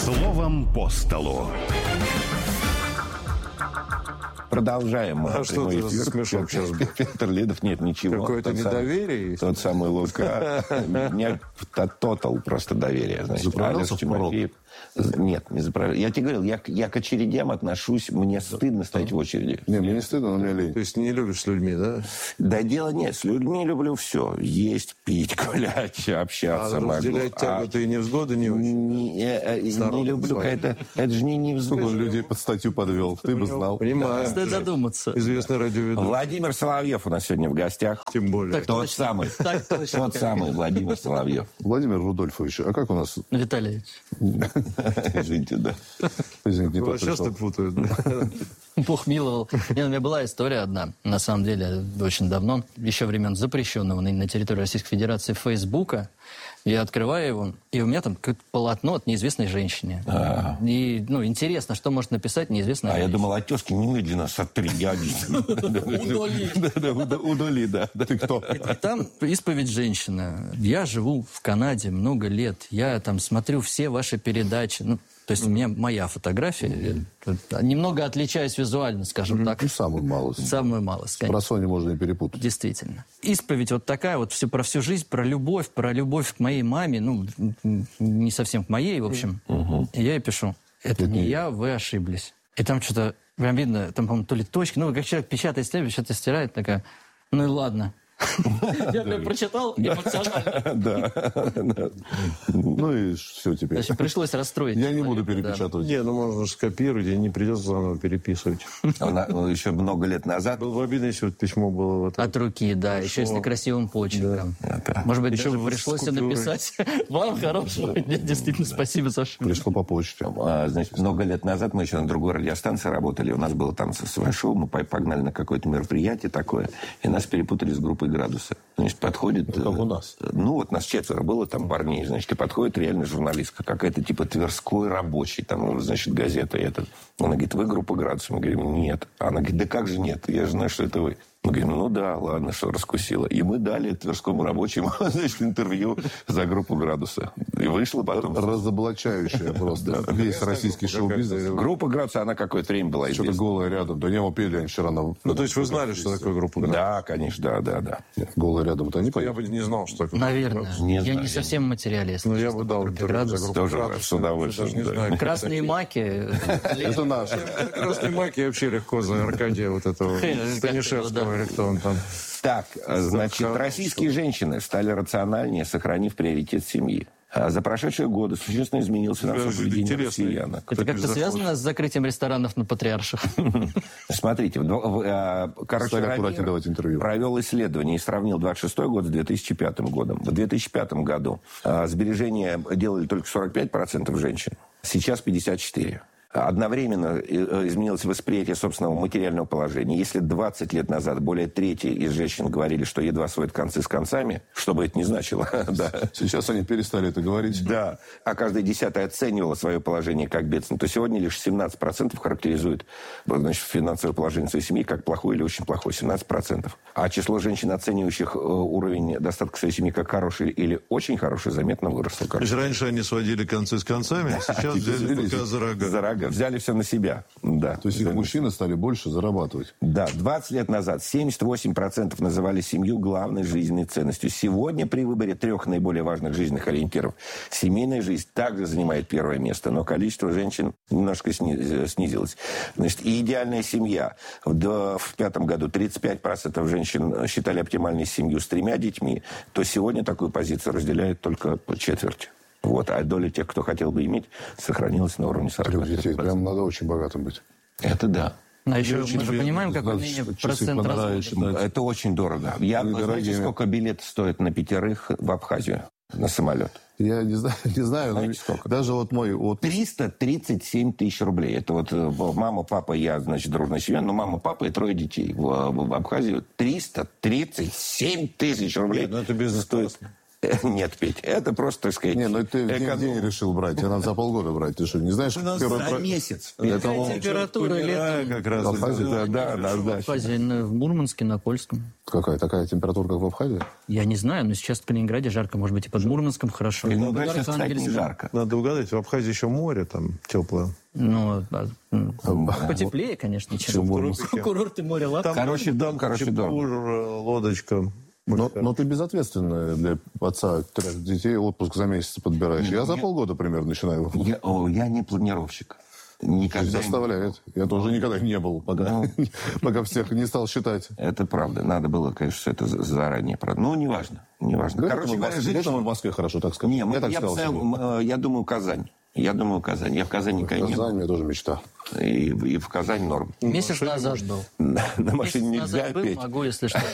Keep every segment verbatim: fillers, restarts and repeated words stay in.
Словом по столу. Продолжаем. А что ты за смешок сейчас был? Петр Лидов, нет, ничего. Какое-то Тот недоверие есть? Тот самый Лука. У меня тотал просто доверие. Заправился в порог? Нет, не заправился. Я тебе говорил, я, я к очередям отношусь, мне стыдно стоять в очереди. Не, мне не стыдно, но мне лень. То есть не любишь с людьми, да? Да дело нет, с людьми люблю все. Есть, пить, гулять, общаться А могу. разделять тяготы и невзгоды не очень? Не, э, не люблю. Это, это же не невзгоды. Сколько он людей под статью подвел, ты бы знал. Понимаю. Стоит задуматься. Известный радиоведущий. Владимир Соловьев у нас сегодня в гостях. Тем более. Так Тот точно. самый. Так точно. Тот самый Владимир Соловьев. Владимир Рудольфович, а как у нас? Виталий. Извините, да. Извините, не Вас тот часто пришел. путают. Бог миловал. Не, у меня была история одна, на самом деле, очень давно, еще времен запрещенного на, на территории Российской Федерации Фейсбука. Я открываю его, и у меня там какое-то полотно от неизвестной женщины. А. И, ну, интересно, что может написать неизвестная А я женщина. думал, от тезки немедленно сотри. Удали. Удали, да. Ты кто? И там исповедь женщины. Я живу в Канаде много лет. Я там смотрю все ваши передачи. Ну, то есть у меня моя фотография. Немного отличаюсь визуально, скажем так. Ну, самую малость. Самую малость, конечно. Про Соню можно и перепутать. Действительно. Исповедь вот такая вот все, про всю жизнь, про любовь, про любовь к моей маме. Ну, не совсем к моей, в общем. И я ей пишу. Это не я, вы ошиблись. И там что-то прям видно, там, по-моему, то ли точки. Ну, как человек печатает, что-то стирает, такая, ну и ладно. Я прям прочитал эмоционально. Да. Ну и все теперь. Значит, пришлось расстроить. Я не буду человека, да. перепечатывать. Не, ну можно же скопировать, и не придется заново переписывать. Еще много лет назад. Было бы обидно, если вот письмо было вот От руки, да, еще если красивым почерком. Может быть, Еще даже бы с пришлось купюрой. написать вам хорошего. Нет, действительно, спасибо за ошибку. Пришло по почте. А, Значит, много лет назад мы еще на другой радиостанции работали. У нас было там свое шоу, мы погнали на какое-то мероприятие такое, и нас перепутали с группой «Градусы». Значит, подходит... Как у нас. Ну, вот нас четверо было, там парней, значит, и подходит реальная журналистка, какая-то типа Тверской рабочий, там, значит, газета и это. Она говорит, вы группа «Градусы»? Мы говорим, нет. Она говорит, да как же нет? Я же знаю, что это вы. Мы говорим, ну да, ладно, что раскусила. И мы дали Тверскому рабочему, значит, интервью за группу «Градусы». И вышло потом... Разоблачающая просто. Весь российский шоу-бизнес. Группа «Градусы», она какое-то время была Что-то известна. голая рядом. Да не, мы пели они вчера на... Ну, то есть вы знали, что такое группа «Градусы»? Да, конечно, да, да, да. Нет, голая рядом. Это не Я поют. бы не знал, что такое. Наверное. Не Я знаю, не я совсем материалист. Ну, я честно, бы дал по интервью «Градусу». за группу Тоже «Градусы». с удовольствием, Даже не да. знаю. Красные маки. Это наше. Красные маки вообще легко за Аркадия вот этого Станишевского, или кто он там. Так, значит, Хорошо. российские женщины стали рациональнее, сохранив приоритет семьи. А За прошедшие годы существенно изменилось финансовое Даже поведение интересно. россиянок. Это как-то связано с закрытием ресторанов на Патриарших? Смотрите, в- в- а, короче, Стали Рамир аккуратнее давать интервью. провел исследование и сравнил двадцать шестой год с две тысячи пятым годом. В две тысячи пятом году а, сбережения делали только сорок пять процентов женщин, сейчас пятьдесят четыре процента. Одновременно э, изменилось восприятие собственного материального положения. Если двадцать лет назад более трети из женщин говорили, что едва сводят концы с концами, что бы это ни значило, да, Сейчас они перестали это говорить. да, а каждая десятая оценивала свое положение как бедственно, то сегодня лишь семнадцать процентов характеризует, значит, финансовое положение своей семьи как плохое или очень плохое, семнадцать процентов. А число женщин, оценивающих э, уровень достатка своей семьи как хороший или очень хороший, заметно выросло. То есть раньше они сводили концы с концами, а сейчас взяли быка за рога. За рога. Взяли все на себя. Да. То есть их мужчины стали больше зарабатывать. Да, двадцать лет назад семьдесят восемь процентов называли семью главной жизненной ценностью. Сегодня при выборе трех наиболее важных жизненных ориентиров семейная жизнь также занимает первое место, но количество женщин немножко сни- снизилось. Значит, и идеальная семья. В две тысячи пятом году тридцать пять процентов женщин считали оптимальной семью с тремя детьми, то сегодня такую позицию разделяет только четверть. Вот, а доля тех, кто хотел бы иметь, сохранилась на уровне сорок Трех пять процентов. детей. Прям надо очень богатым быть. Это да. А еще мы очень же бедно. понимаем, какой Надо ныне часы процент понравились. развода. Это очень дорого. Я, Ну, знаете, дорогие. сколько билеты стоят на пятерых в Абхазию на самолет? Я не знаю, не знаю, но Знаете, сколько? даже вот мой... Вот, триста тридцать семь тысяч рублей. Это вот э, мама, папа, я, значит, дружная семья, но мама, папа и трое детей. В, в Абхазию триста тридцать семь тысяч рублей. Ну, это бизнес стоит. Нет, Петь, это просто, так сказать... Не, ну ты эконом... день решил брать, тебе надо за полгода брать. Ты что, не знаешь, как первый... За месяц. Это Температура летом. как раз. в Абхазии? Да, да, да, В да. Абхазии, в Мурманске, на Кольском. Какая? Такая температура, как в Абхазии? Я не знаю, но сейчас в Калининграде жарко. Может быть, и под Мурманском хорошо. Ну, В сейчас, кстати, не Архангельске. жарко. Надо угадать, в Абхазии еще море там теплое. Ну, а, м, потеплее, конечно, чем Мурманск. курорты моря Лапы. Хороший дом, хороший дом. Чепур, лодочка. Но, но ты безответственный для отца трех детей, отпуск за месяц подбираешь. Я за полгода примерно начинаю. Я, о, я не планировщик. Никогда. Заставляет. Я тоже никогда не был, пока, пока всех не стал считать. Это правда. Надо было, конечно, все это заранее продать. Ну, неважно. неважно. Летом, Короче в говоря, Москве, женщина- летом в Москве хорошо, так сказать. Не, мы- я так я, сказал поставил, себе. м, э, я думаю, Казань. Я думаю, Казань. Я в Казани никогда не Казань, был. у меня тоже мечта. И, и в Казань норм. Месяц назад был. На, на машине Месяц нельзя назад был, петь. могу, если что.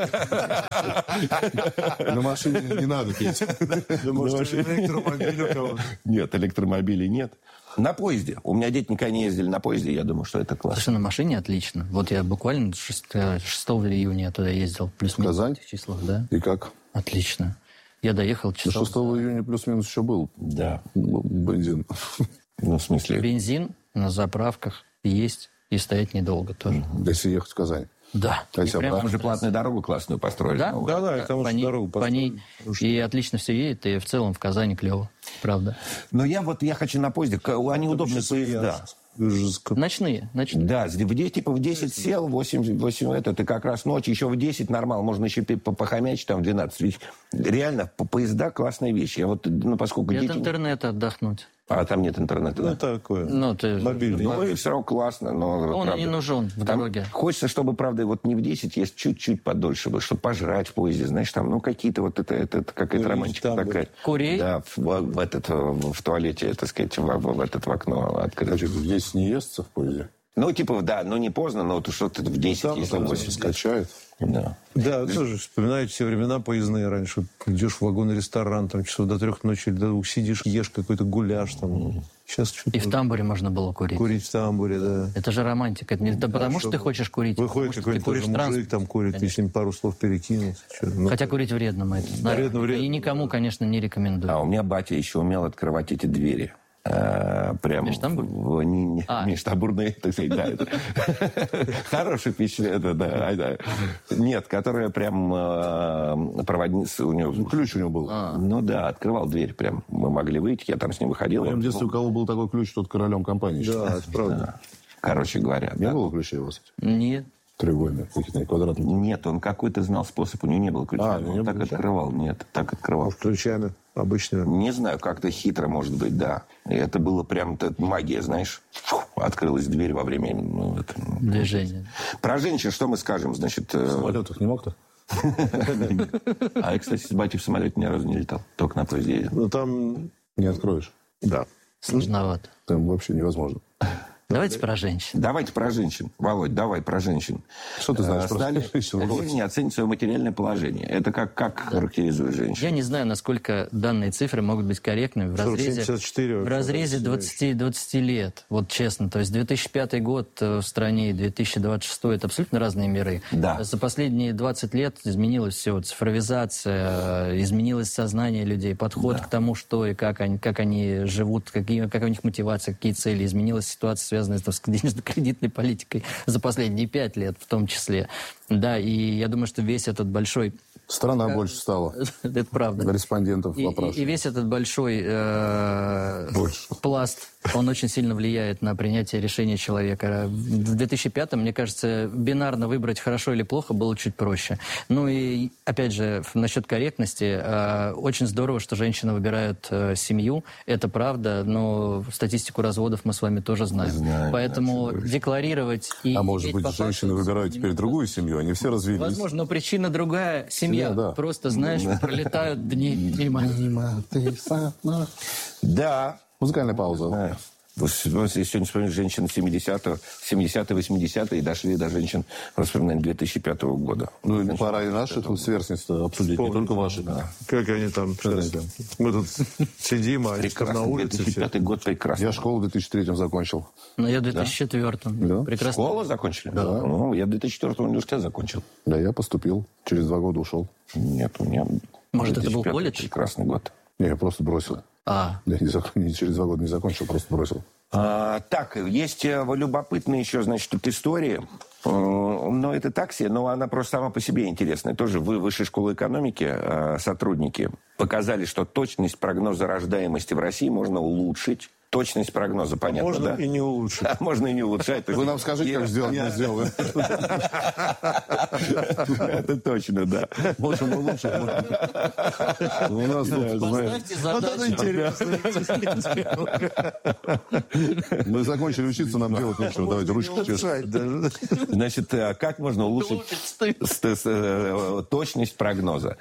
На машине не надо петь. Электромобиль у кого-то. Нет, электромобилей нет. На поезде. У меня дети никогда не ездили на поезде. Я думаю, что это классно. Слушай, на машине отлично. Вот я буквально шестого июня я туда ездил. Плюс-минус Казань? в этих числах, да. И как? Отлично. Я доехал До часов... шестого июня плюс-минус еще был Да. бензин. Ну, в смысле... Бензин на заправках есть и стоять недолго тоже. Если ехать в Казань. Да. А И если прям- Там же платную дорогу классную построили. Да? Ну, Да, да, и к тому, по что ней, дорогу по ней и отлично все едет, и в целом в Казани клево. Правда. Но я вот я хочу на поезде. К- Они удобные поезда. Ночные. ночные. Да, в десять, типа в десять сел, восемь, восемь это, ты как раз ночь, еще в десять нормально, можно еще пи- по- похомячить, там в двенадцать. Ведь реально, по поезда классная вещь. Я вот, ну, поскольку И от дети... интернета отдохнуть. А там нет интернета, Ну, да? такое. Ну, ты... Мобильный. Ну, и все равно классно, но... Он правда, и не нужен в там дороге. Хочется, чтобы, правда, вот не в десять, есть чуть-чуть подольше было, чтобы пожрать в поезде, знаешь, там, ну, какие-то вот это, это, это какая-то Ну, романтика там такая. Курей? Да, в, в этот, в туалете, так сказать, в, в, в этот в окно открыть. Значит, здесь не естся в поезде. Ну, типа, да, ну, не поздно, но вот что-то в десять, там, если в да, восемь. Скачает. Да. Да, тоже вспоминаю те времена поездные раньше. Идешь в вагон-ресторан, там часов до трех ночи, до двух сидишь, ешь какой-то гуляш. Там. Сейчас что-то... И в тамбуре можно было курить. Курить в тамбуре, да. Это же романтика. Это не да, потому, что ты хочешь курить. Выходит потому, что ты какой-нибудь куришь тоже в мужик, транспорте. там курит, ты с ним пару слов перекинуть. Чё, ну, Хотя курить вредно, мы это знаем. Вредно, вредно. И никому, конечно, не рекомендую. А у меня батя еще умел открывать эти двери. А, прям Межтамбурные? в- не- не- А. межтамбурные, так сказать, да. это. Хорошее впечатление, это, да, а, да. Нет, которая прям э, проводница у него. Ключ у него был. Ну да, открывал дверь прям. Мы могли выйти, я там с ним выходил. В моем детстве у кого был такой ключ, тот королем компании. да, это правда. Короче говоря, Не да. было ключей у вас? Нет. Треугольных, каких-то квадратных. Нет, он какой-то знал способ, у него не было ключа. А, у него не он было так ключа? открывал, нет, так открывал. Ключами обычными. Не знаю, как-то хитро, может быть, да. И это было прям т- магия, знаешь. Фу, открылась дверь во время... Ну, это, ну. Движение. Про женщин что мы скажем? Значит, э, В самолетах не мог-то? а я, кстати, с батей в самолете ни разу не летал. Только на поезде ездил. Ну, там, Не откроешь. да. Сложновато. Там вообще невозможно. Давайте про женщин. Давайте про женщин. Володь, давай про женщин. Что ты знаешь Э, про Стали женщин, Володь? не оценить свое материальное положение. Это как, как характеризует женщин? Я не знаю, насколько данные цифры могут быть корректными в разрезе, семьдесят четыре в вообще, разрезе да, двадцати, двадцати лет. Вот честно. То есть две тысячи пятый год э, в стране и две тысячи двадцать шестой это абсолютно разные миры. Да. За последние двадцать лет изменилось все. Цифровизация, э, изменилось сознание людей, подход к тому, что и как они, как они живут, какие, какая у них мотивация, какие цели. Изменилась ситуация, связанная там, с денежно-кредитной политикой за последние пять лет в том числе. Да, и я думаю, что весь этот большой... Страна больше стала. Это правда. Респондентов И, и- вопросов. и весь этот большой э, Больше. пласт, он очень сильно влияет на принятие решения человека. В две тысячи пятом, мне кажется, бинарно выбрать хорошо или плохо было чуть проще. Ну и, опять же, насчет корректности, э, очень здорово, что женщина выбирает э, семью, это правда, но статистику разводов мы с вами тоже знаем. Знаем, Поэтому декларировать и... А может иметь быть, по факту женщины выбирают теперь другую семью, они все развелись. Возможно, но причина другая. Семья. Да, да. Просто, знаешь, пролетают дни мимо. Мимо, ты сама. Да. Музыкальная пауза. Да. Вот если сегодня вспомнить женщин семидесятых, семидесятые, восьмидесятые и дошли до женщин воспоминаний две тысячи пятого года. Ну, и пора и наших сверстниц обсудить, не только ваши. Как они там сейчас... Мы тут сидим, а они там на Прекрасно. улице две тысячи все. пятый год прекрасно. Я школу в две тысячи третьем закончил. Но я в две тысячи четвёртом. Да. Прекрасно. Школу закончили? Да. Ну, я в две тысячи четвёртом университет закончил. Да, я поступил. Через два года ушел. Нет, у меня Может, это был колледж? Прекрасный год. Не, я просто бросил. А. Я не, зак... не через два года не закончил, просто бросил. А, так, есть любопытные еще, значит, тут истории. Но это такси, но она просто сама по себе интересная. Тоже в Высшей школе экономики сотрудники показали, что точность прогноза рождаемости в России можно улучшить. Точность прогноза, понятно, можно да? и не улучшить. Да, можно и не улучшать. Вы нам скажите, как сделать, мы сделаем. Это точно, да. Можем улучшить. У нас Поставьте задачу. Мы закончили учиться, нам делать нечего. Давайте ручку чешем. Значит, как можно улучшить точность прогноза?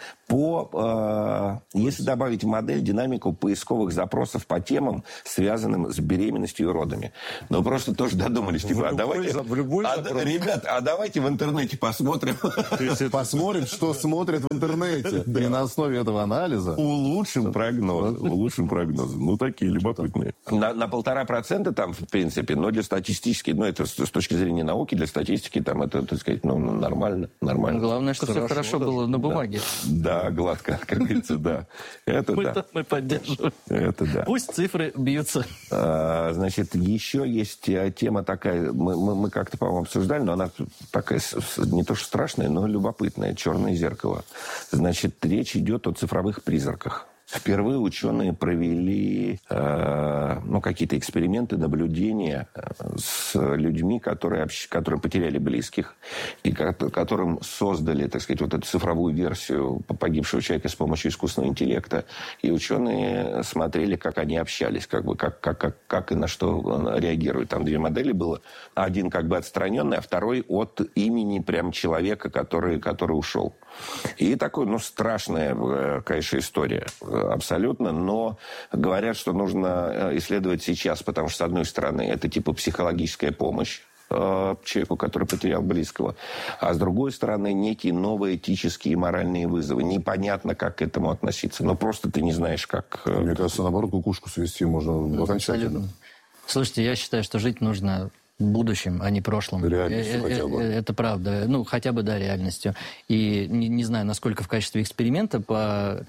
По, если добавить в модель динамику поисковых запросов по темам, связанным с беременностью и родами. Но просто тоже додумались. Типа, а давайте... В любой а, ребят, а давайте в интернете посмотрим. Посмотрим, что смотрят в интернете. И на основе этого анализа... Улучшим прогноз. Улучшим прогноз. Ну, такие любопытные. На, на полтора процента там, в принципе, но для статистически, ну, это с, с точки зрения науки, для статистики, там, это, так сказать, ну, нормально. Нормально. Главное, что все хорошо было на бумаге. Да, гладко, как говорится, да. Это да. Мы поддерживаем. Это да. Пусть цифры бьются. Значит, еще есть тема такая, мы, мы, мы как-то, по-моему, обсуждали, но она такая не то что страшная, но любопытная, «Черное зеркало». Значит, речь идет о цифровых призраках. Впервые ученые провели э, ну, какие-то эксперименты, наблюдения с людьми, которые, которые потеряли близких, и которым создали, так сказать, вот эту цифровую версию погибшего человека с помощью искусственного интеллекта. И ученые смотрели, как они общались, как, бы, как, как, как, как и на что реагируют. Там две модели было. Один как бы отстраненный, а второй от имени прям человека, который, который ушел. И такой, ну, страшная, конечно, история. Абсолютно, но говорят, что нужно исследовать сейчас, потому что, с одной стороны, это типа психологическая помощь э, человеку, который потерял близкого, а с другой стороны, некие новые этические и моральные вызовы. Непонятно, как к этому относиться, но просто ты не знаешь, как... Э... Мне кажется, наоборот, кукушку свести можно окончательно. Слушайте, я считаю, что жить нужно будущим, а не прошлым. Реальностью хотя бы. Это правда. Ну, хотя бы, да, реальностью. И не, не знаю, насколько в качестве эксперимента по...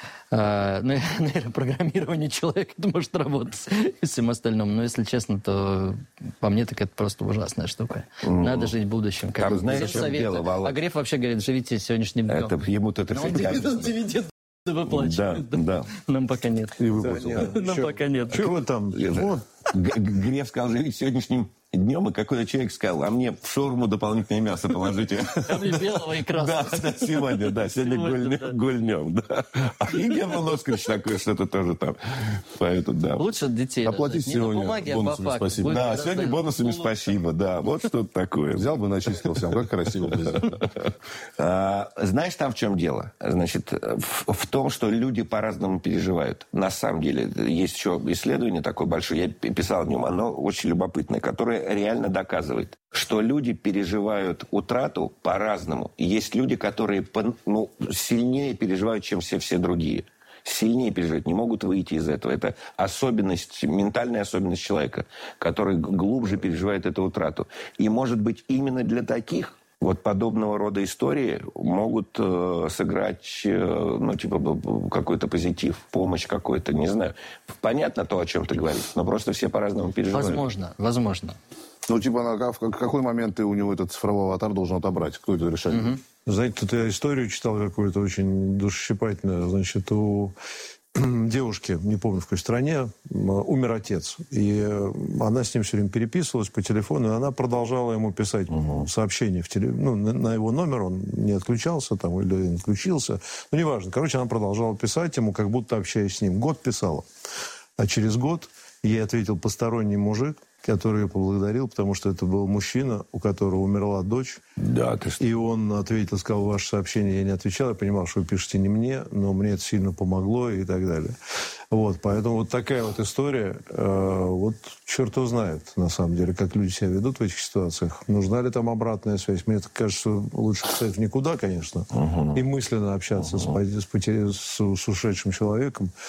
нейропрограммирование человека это может работать и всем остальным. Но, если честно, то по мне так это просто ужасная штука. Mm. Надо жить будущим. Там, знаешь, в чем дело, Володь? А Греф вообще говорит, живите сегодняшним днем. Это, ему-то это всегда... Дивиденды выплачивают. Да, да. Нам пока нет. И выплатил. Нам пока нет. Чего вы там? Греф сказал, живите сегодняшним днем, и какой-то человек сказал, а мне в шаурму дополнительное мясо положите. Белого и красного. Да, да, сегодня, да, сегодня гульнем, да. А и Герман Оскарович такое что-то тоже там. Поэтому, да. Лучше детей. Оплатить сегодня бонусами спасибо. Да, сегодня бонусами спасибо, да. Вот что-то такое. Взял бы, начислил всем, как красиво. Знаешь, там в чем дело? Значит, в том, что люди по-разному переживают. На самом деле, есть еще исследование такое большое, я писал о нем, оно очень любопытное, которое реально доказывает, что люди переживают утрату по-разному. Есть люди, которые ну, сильнее переживают, чем все, все другие. Сильнее переживают, не могут выйти из этого. Это особенность, ментальная особенность человека, который глубже переживает эту утрату. И, может быть, именно для таких вот подобного рода истории могут э, сыграть, э, ну, типа, какой-то позитив, помощь какой-то, не знаю. Понятно то, о чем ты говоришь, но просто все по-разному переживают. Возможно, возможно. Ну, типа, в какой момент ты у него этот цифровой аватар должен отобрать? Кто это решает? Угу. Знаете, тут я историю читал какую-то очень душесчипательную. Значит, у девушки, не помню в какой стране, умер отец. И она с ним все время переписывалась по телефону, и она продолжала ему писать угу. сообщения в теле... ну, на, на его номер. Он не отключался там, или не отключился. Ну, неважно. Короче, она продолжала писать ему, как будто общаясь с ним. Год писала. А через год ей ответил посторонний мужик, который ее поблагодарил, потому что это был мужчина, у которого умерла дочь. Да, ты... И он ответил, сказал, ваше сообщение я не отвечал, я понимал, что вы пишете не мне, но мне это сильно помогло и так далее. Вот, поэтому вот такая вот история, э, вот черт его знает, на самом деле, как люди себя ведут в этих ситуациях. Нужна ли там обратная связь? Мне так кажется, что лучше, кстати, никуда, конечно, угу. и мысленно общаться угу. с, с, с, с ушедшим человеком.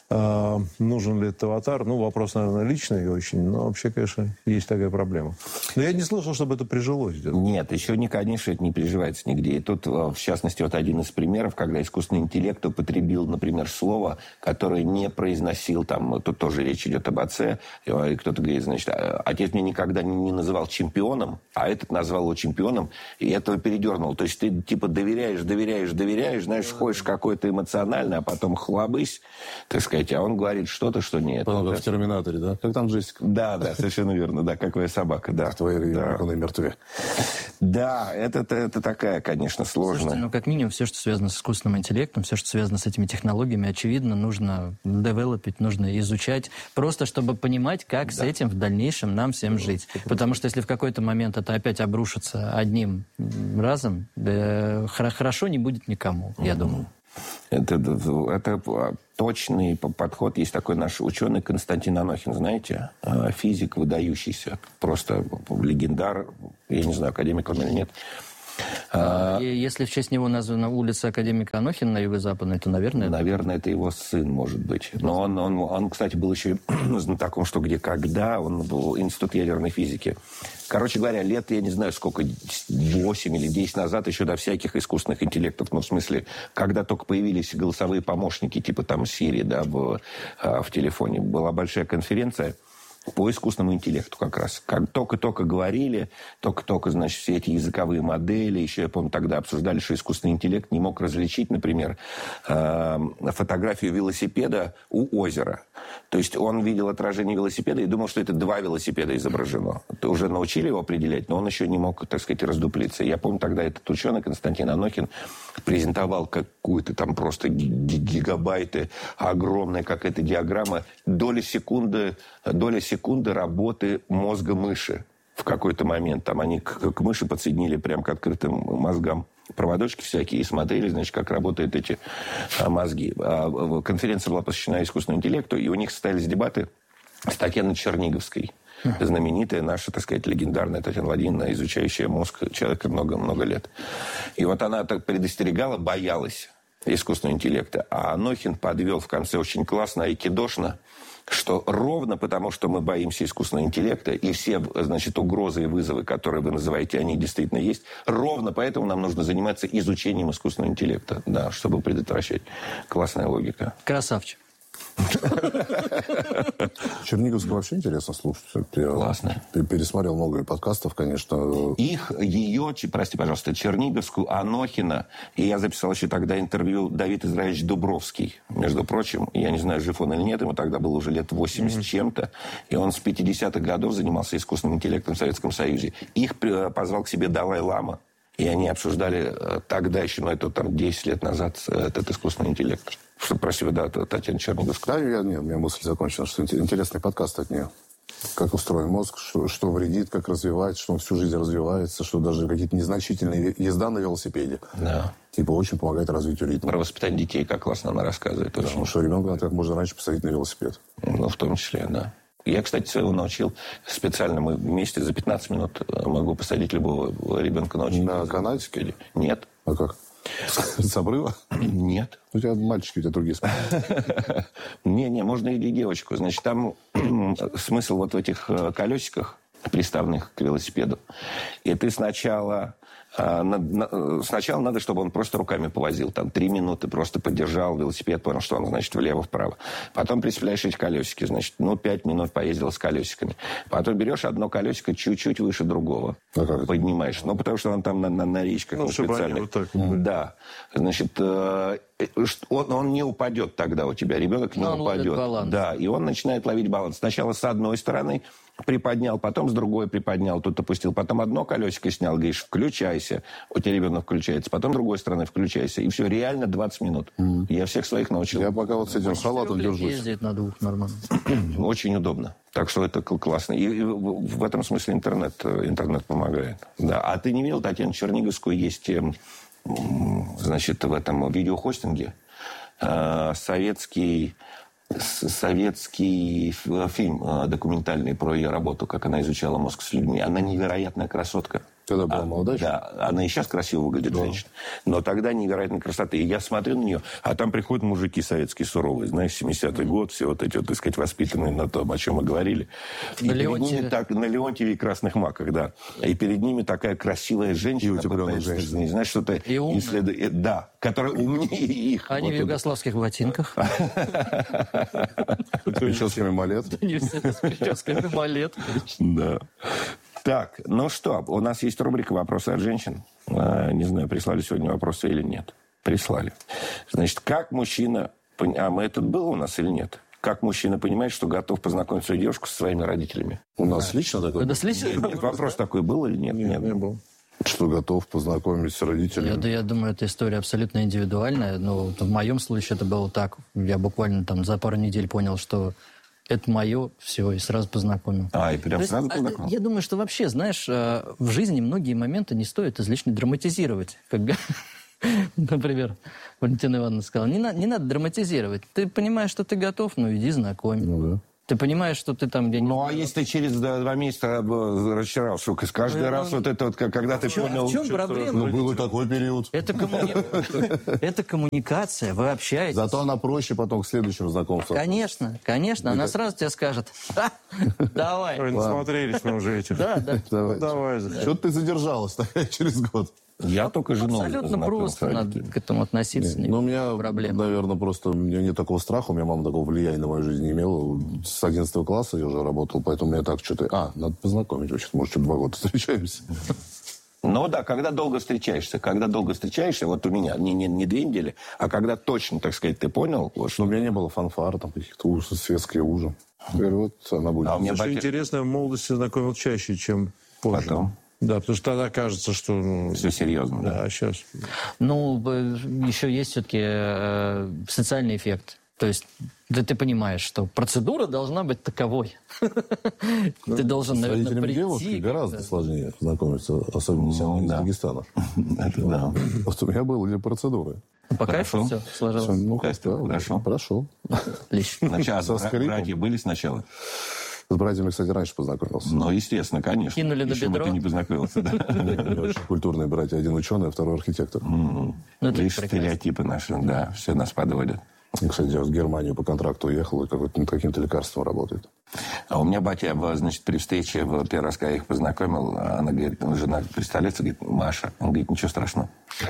А, нужен ли этот аватар? Ну, вопрос, наверное, личный очень, но вообще, конечно, есть такая проблема. Но я не слышал, чтобы это прижилось где-то. Нет, еще, не, конечно, это не приживается нигде. И тут, в частности, вот один из примеров, когда искусственный интеллект употребил, например, слово, которое не произносил, там, тут тоже речь идет об отце, и кто-то говорит, значит, отец меня никогда не называл чемпионом, а этот назвал его чемпионом, и этого передернул. То есть ты, типа, доверяешь, доверяешь, доверяешь, знаешь, ходишь какой-то эмоциональный, а потом хлобысь, так сказать, а он говорит что-то, что нет. Понял, как в «Терминаторе», да? Как там Джессика? Да, да, совершенно верно, да, как твоя собака, да. Твои да. он и мертве. Да, это, это, это такая, конечно, сложная. Слушайте, ну, как минимум, все, что связано с искусственным интеллектом, все, что связано с этими технологиями, очевидно, нужно девелопить, нужно изучать, просто чтобы понимать, как да. с этим в дальнейшем нам всем жить. Потому что если в какой-то момент это опять обрушится одним разом, да, хорошо не будет никому, я mm-hmm. думаю. Это, это точный подход. Есть такой наш ученый Константин Анохин, знаете, физик выдающийся, просто легендар, я не знаю, академик он или нет. Если в честь него названа улица академика Анохина на юго-западной, то, наверное... Наверное, это его сын, может быть. Но он, он, он кстати, был еще знатоком «Что, где, когда». Он был институт ядерной физики. Короче говоря, лет, я не знаю, сколько, восемь или десять назад, еще до всяких искусственных интеллектов, ну, в смысле, когда только появились голосовые помощники, типа там Siri, да, в, в телефоне, была большая конференция по искусственному интеллекту как раз. Как только-только говорили, только-только, значит, все эти языковые модели, еще, я помню, тогда обсуждали, что искусственный интеллект не мог различить, например, э, фотографию велосипеда у озера. То есть он видел отражение велосипеда и думал, что это два велосипеда изображено. Это уже научили его определять, но он еще не мог, так сказать, раздуплиться. Я помню, тогда этот ученый Константин Анохин презентовал какую-то там просто гигабайты, огромная какая-то диаграмма, доля секунды, доля секунды секунды работы мозга мыши в какой-то момент. Там они к, к мыши подсоединили прям к открытым мозгам проводочки всякие и смотрели, значит, как работают эти а, мозги. А, конференция была посвящена искусственному интеллекту, и у них состоялись дебаты с Татьяной Черниговской. Знаменитая наша, так сказать, легендарная Татьяна Владимировна, изучающая мозг человека много-много лет. И вот она так предостерегала, боялась искусственного интеллекта. А Анохин подвел в конце очень классно, айкидошно, что ровно потому, что мы боимся искусственного интеллекта, и все, значит, угрозы и вызовы, которые вы называете, они действительно есть, ровно поэтому нам нужно заниматься изучением искусственного интеллекта, да, чтобы предотвращать. Классная логика. Красавчик. Черниговскую вообще интересно слушать. Я Классно. Пересмотрел много подкастов, конечно. Их, ее, прости, пожалуйста, Черниговскую, Анохина, и я записал еще тогда интервью Давид Израилевич Дубровский, между прочим, я не знаю, жив он или нет, ему тогда было уже лет восемьдесят mm-hmm. чем-то, и он с пятидесятых годов занимался искусственным интеллектом в Советском Союзе. Их позвал к себе Далай-Лама, и они обсуждали тогда еще, ну, это там десять лет назад, этот искусственный интеллект. Что, спасибо, да, Татьяна Черниговская. Да, я, нет, у меня мысль закончена, что интересный подкаст от нее. Как устроен мозг, что, что вредит, как развивать, что он всю жизнь развивается, что даже какие-то незначительные езда на велосипеде. Да. Типа очень помогает развитию ритма. Про воспитание детей, как классно она рассказывает. Да, потому что ребенка надо как можно раньше посадить на велосипед. Ну, в том числе, да. Я, кстати, своего научил специально. Мы вместе за пятнадцать минут могу посадить любого ребенка на очень... На канатике? Нет. А как? С обрыва? Нет. У тебя мальчики, у тебя другие смотрят. Не-не, можно и девочку. Значит, там смысл вот в этих колесиках, приставных к велосипеду. И ты сначала... Сначала надо, чтобы он просто руками повозил. Там три минуты просто поддержал велосипед, понял, что он, значит, влево-вправо. Потом прицепляешь эти колесики, значит, ну, пять минут поездил с колесиками. Потом берешь одно колесико чуть-чуть выше другого. А как? Поднимаешь. Ну, потому что он там на, на, на речках ну, на специальных. Вот так, mm-hmm. Да. Значит, э, он, он не упадет тогда у тебя. Ребенок не он упадет. Да, и он начинает ловить баланс. Сначала с одной стороны приподнял, потом с другой приподнял, тут опустил. Потом одно колесико снял, говоришь, включайся. У тебя ребенок включается. Потом с другой стороны включайся. И все, реально двадцать минут. Mm. Я всех своих научил. Я пока вот с этим халатом держусь. Ездить на двух нормально. Очень удобно. Так что это классно. И в этом смысле интернет, интернет помогает. Да. А ты не видел Татьяну Черниговскую? Есть, значит, в этом видеохостинге советский... советский фильм документальный про ее работу, как она изучала мозг с людьми. Она невероятная красотка. Когда была А, молодая? Да, она и сейчас красиво выглядит, да. женщина. Но тогда невероятной красоты. И я смотрю на нее, а там приходят мужики советские суровые, знаешь, семидесятый год, все вот эти, вот, так сказать, воспитанные на том, о чем мы говорили. И на перед Леонтьеве. ними так, на Леонтьеве и красных маках, да. И перед ними такая красивая женщина. И утепленная женщина. Не знаешь, что-то... И умная. Исслед... Да, которая умнее их. Они Вот в это. югославских ботинках. Прическами малет. Не все с прическами малет. Да. Так, ну что, у нас есть рубрика «Вопросы от женщин». А, не знаю, прислали сегодня вопросы или нет. Прислали. Значит, как мужчина... пон- А мы этот был у нас или нет? Как мужчина понимает, что готов познакомить свою девушку со своими родителями? У нас лично такой, Это слышали? Нет, вопрос такой был или нет? Нет, не был. что готов познакомить с Я, родителями. да, я думаю, эта история абсолютно индивидуальная. Но вот в моем случае это было так. Я буквально там за пару недель понял, что это мое, все, и сразу познакомил. А, и прям То есть, сразу а, познакомил? Я думаю, что вообще, знаешь, э, в жизни многие моменты не стоит излишне драматизировать. Как, например, Валентина Ивановна сказала, не, на- не надо драматизировать. Ты понимаешь, что ты готов, ну иди знакомь. Ну да. Ты понимаешь, что ты там... Я не Ну, а знаю, если ты через два два месяца э, разочаровался, что каждый Ну, раз ну, вот это вот, как- когда ты в чём- понял... в чём проблема? Ну, был и такой период. Это, коммуни- это коммуникация, вы общаетесь. Зато она проще потом к следующему знакомству. Конечно, конечно. Она сразу тебе скажет, «Ха, давай. Ой, насмотрелись мы уже этих. Да, да. Давай. Давай. Что ты задержалась через год? Я только жену Абсолютно знакомился просто с надо родителями. к этому относиться. Ну, у меня, проблем. наверное, просто у меня нет такого страха. У меня мама такого влияния на мою жизнь не имела. С одиннадцатого класса я уже работал, поэтому мне так что-то... А, надо познакомить вообще. Может, что два года встречаемся. Ну да, когда долго встречаешься, когда долго встречаешься, вот у меня не, не, не две недели, а когда точно, так сказать, ты понял, вот, Но что... у меня не было фанфар, там каких-то ужасов, светские ужин. Я говорю, вот она будет. А у меня Что батя- интересно, в молодости знакомил чаще, чем позже. Потом. Да, потому что тогда кажется, что... Ну, Все серьезно, да. да, а сейчас... Ну, б- еще есть все-таки э, социальный эффект. То есть да, ты понимаешь, что процедура должна быть таковой. Ты должен, С наверное, родителями девушки прийти. гораздо сложнее знакомиться, особенно если она из да. Дагестана. Это да. Вот у меня было для процедуры. По кайфу Хорошо. все Всё, сложилось. ну, Кайф-то да, прошел. Прошел. Отлично. Сначала Со бра- скрипом. братья были сначала? С братьями, кстати, раньше познакомился. Ну, естественно, конечно. Кинули на Еще бы бедро. ты не познакомился, да. Они очень культурные братья. Один ученый, а второй архитектор. Ну, это Видишь, прекрасно. стереотипы наши, да, все нас подводят. И, кстати, я в Германию по контракту уехал и какой-то над каким-то лекарством работает. А у меня батя, значит, при встрече, в первый раз, когда я их познакомил, она говорит, ну, жена представляется, говорит, Маша. Он говорит, ничего страшного.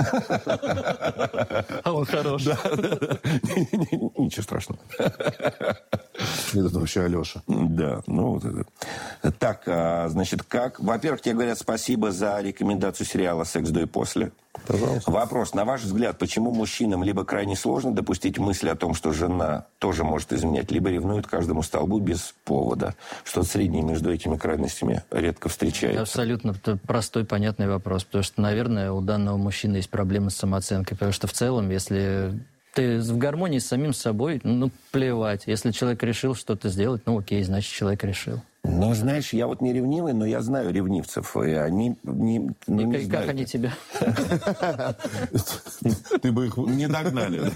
А он хороший. Ничего страшного. Нет, это вообще Алеша. Да, ну вот это. Так, а, значит, как? Во-первых, тебе говорят спасибо за рекомендацию сериала «Секс до и после». Пожалуйста. Вопрос. На ваш взгляд, почему мужчинам либо крайне сложно допустить мысль о том, что жена тоже может изменять, либо ревнует каждому столбу без повода? Что-то среднее между этими крайностями редко встречается. Абсолютно т- простой, понятный вопрос. Потому что, наверное, у данного мужчины есть проблемы с самооценкой. Потому что в целом, если ты в гармонии с самим собой, ну, плевать. Если человек решил что-то сделать, ну, окей, значит, человек решил. Ну, знаешь, я вот не ревнивый, но я знаю ревнивцев. И они не, ну, И не как, как знаю. они тебя? Ты бы их... Не догнали.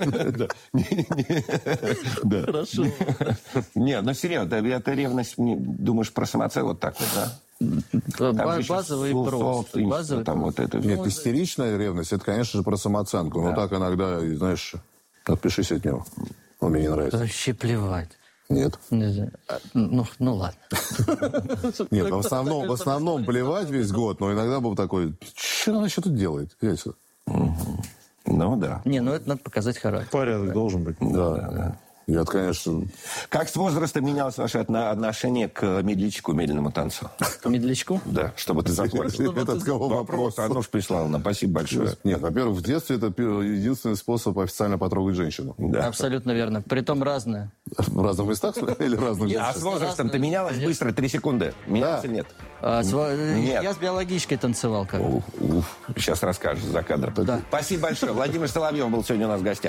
Да. Хорошо. Не, ну серьезно, это ревность, не- думаешь, про самооценку вот так вот, да? Там Ба- же еще Базовый self- просто. self-esteem, Базовый там вот это. Нет, истеричная ревность, это, конечно же, про самооценку. Но так иногда, знаешь, отпишись от него. Он мне не нравится. Вообще плевать. Нет. Не знаю. А, Ну, ну ладно. Нет, в основном, в основном плевать весь год, но иногда был такой, что она еще тут делает? Глянь сюда. Ну да. Не, ну это надо показать характер. Порядок должен быть. Да. Нет, конечно, Как с возрастом менялось ваше отно- отношение к медлячку, медленному танцу? К медлячку? Да, чтобы ты закончил. это от кого Вопрос, вопрос? оно ж прислал нам. Спасибо большое. Нет, во-первых, в детстве это пи- единственный способ официально потрогать женщину. Да. Абсолютно верно. Притом разное. В разных местах или разных А женщин? с возрастом ты менялась быстро, три секунды? Менялась Да. или нет? А, с ва- Нет. Я с биологичкой танцевал как. Уф, уф. Сейчас расскажешь за кадром. Да. Спасибо большое. Владимир Соловьев был сегодня у нас в гостях.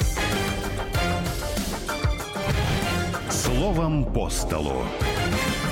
Словом по столу.